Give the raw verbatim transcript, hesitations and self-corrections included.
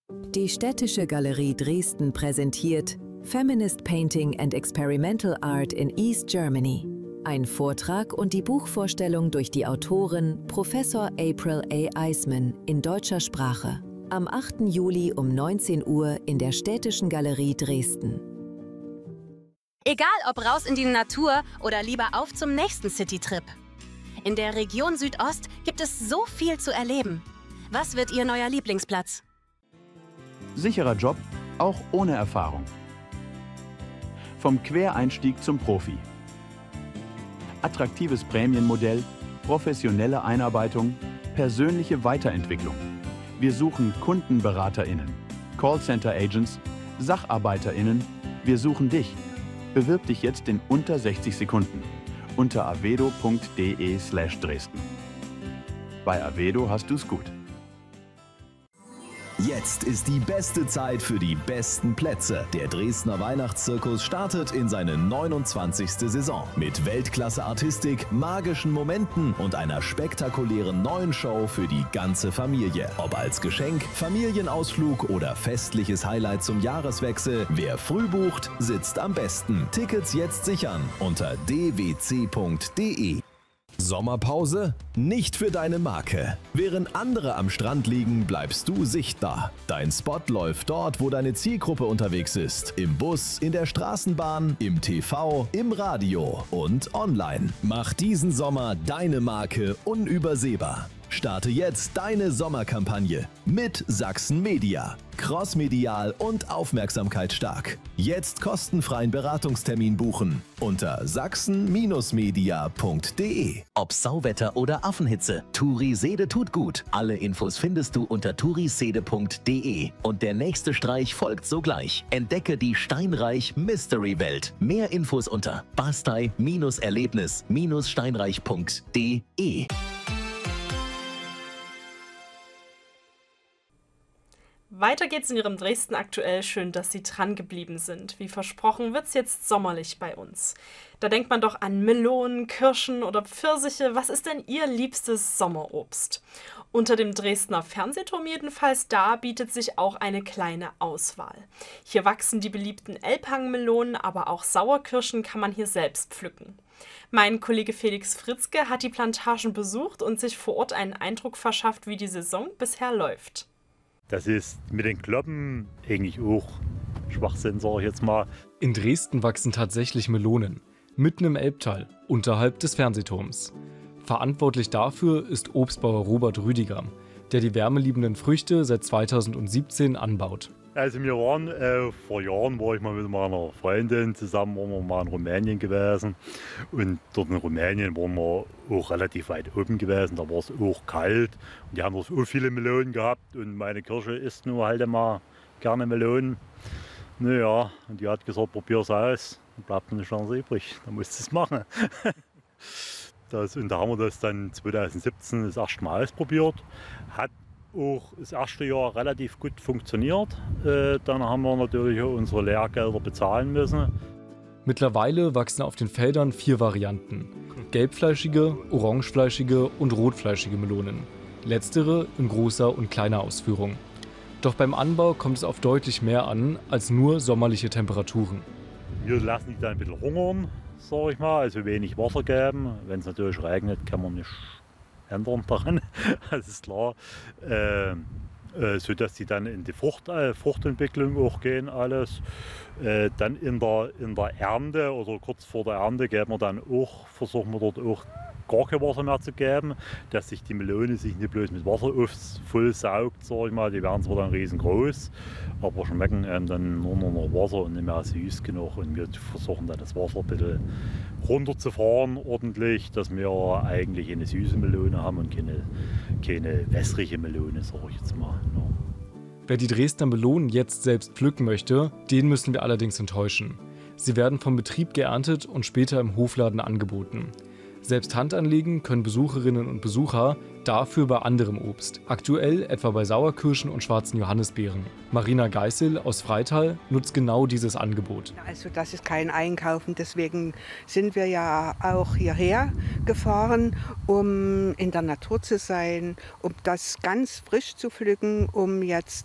Die Städtische Galerie Dresden präsentiert Feminist Painting and Experimental Art in East Germany. Ein Vortrag und die Buchvorstellung durch die Autorin Professor April A. Eisman in deutscher Sprache. Am achten Juli um neunzehn Uhr in der Städtischen Galerie Dresden. Egal ob raus in die Natur oder lieber auf zum nächsten Citytrip. In der Region Südost gibt es so viel zu erleben. Was wird Ihr neuer Lieblingsplatz? Sicherer Job, auch ohne Erfahrung. Vom Quereinstieg zum Profi. Attraktives Prämienmodell, professionelle Einarbeitung, persönliche Weiterentwicklung. Wir suchen KundenberaterInnen, Callcenter-Agents, SacharbeiterInnen. Wir suchen dich. Bewirb dich jetzt in unter sechzig Sekunden unter avedo punkt de slash Dresden. Bei Avedo hast du's gut. Jetzt ist die beste Zeit für die besten Plätze. Der Dresdner Weihnachtszirkus startet in seine neunundzwanzigste Saison. Mit Weltklasse-Artistik, magischen Momenten und einer spektakulären neuen Show für die ganze Familie. Ob als Geschenk, Familienausflug oder festliches Highlight zum Jahreswechsel, wer früh bucht, sitzt am besten. Tickets jetzt sichern unter d w c punkt de. Sommerpause? Nicht für deine Marke. Während andere am Strand liegen, bleibst du sichtbar. Dein Spot läuft dort, wo deine Zielgruppe unterwegs ist. Im Bus, in der Straßenbahn, im T V, im Radio und online. Mach diesen Sommer deine Marke unübersehbar. Starte jetzt deine Sommerkampagne mit Sachsen Media. Crossmedial und aufmerksamkeitsstark. Jetzt kostenfreien Beratungstermin buchen unter sachsen media punkt de. Ob Sauwetter oder Affenhitze, Turisede tut gut. Alle Infos findest du unter turisede punkt de. Und der nächste Streich folgt sogleich. Entdecke die Steinreich Mystery Welt. Mehr Infos unter bastei Erlebnis Steinreich punkt de. Weiter geht's in Ihrem Dresden aktuell. Schön, dass Sie dran geblieben sind. Wie versprochen wird's jetzt sommerlich bei uns. Da denkt man doch an Melonen, Kirschen oder Pfirsiche. Was ist denn Ihr liebstes Sommerobst? Unter dem Dresdner Fernsehturm jedenfalls, da bietet sich auch eine kleine Auswahl. Hier wachsen die beliebten Elbhangmelonen, aber auch Sauerkirschen kann man hier selbst pflücken. Mein Kollege Felix Fritzke hat die Plantagen besucht und sich vor Ort einen Eindruck verschafft, wie die Saison bisher läuft. Das ist mit den Kloppen eigentlich auch Schwachsinn, sage ich jetzt mal. In Dresden wachsen tatsächlich Melonen, mitten im Elbtal, unterhalb des Fernsehturms. Verantwortlich dafür ist Obstbauer Robert Rüdiger, der die wärmeliebenden Früchte seit zweitausendsiebzehn anbaut. Also wir waren, äh, vor Jahren war ich mal mit meiner Freundin zusammen, waren wir mal in Rumänien gewesen. Und dort in Rumänien waren wir auch relativ weit oben gewesen, da war es auch kalt. Und die haben dort auch viele Melonen gehabt und meine Kirsche isst nur halt immer gerne Melonen. Naja, und die hat gesagt, probier's aus, dann bleibt mir nichts anderes übrig, dann musst du es machen. das, und da haben wir das dann zweitausendsiebzehn das erste Mal ausprobiert. Hat auch das erste Jahr relativ gut funktioniert. Äh, dann haben wir natürlich auch unsere Lehrgelder bezahlen müssen. Mittlerweile wachsen auf den Feldern vier Varianten: gelbfleischige, orangefleischige und rotfleischige Melonen. Letztere in großer und kleiner Ausführung. Doch beim Anbau kommt es auf deutlich mehr an als nur sommerliche Temperaturen. Wir lassen die dann ein bisschen hungern, sage ich mal, also wenig Wasser geben. Wenn es natürlich regnet, kann man nicht ändern daran, das ist klar, äh, äh, sodass die dann in die Frucht, äh, Fruchtentwicklung auch gehen alles. Äh, dann in der, in der Ernte oder kurz vor der Ernte geben wir dann auch, versuchen wir dort auch gar kein Wasser mehr zu geben, dass sich die Melone sich nicht bloß mit Wasser aufs voll saugt, sag ich mal. Die werden zwar dann riesengroß, aber schmecken ähm, dann nur noch Wasser und nicht mehr süß genug. Und wir versuchen dann das Wasser ein bisschen runterzufahren ordentlich, dass wir eigentlich eine süße Melone haben und keine, keine wässrige Melone, sag ich jetzt mal. Ja. Wer die Dresdner Melonen jetzt selbst pflücken möchte, den müssen wir allerdings enttäuschen. Sie werden vom Betrieb geerntet und später im Hofladen angeboten. Selbst Hand anlegen können Besucherinnen und Besucher dafür bei anderem Obst. Aktuell etwa bei Sauerkirschen und schwarzen Johannisbeeren. Marina Geißel aus Freital nutzt genau dieses Angebot. Also das ist kein Einkaufen, deswegen sind wir ja auch hierher gefahren, um in der Natur zu sein, um das ganz frisch zu pflücken, um jetzt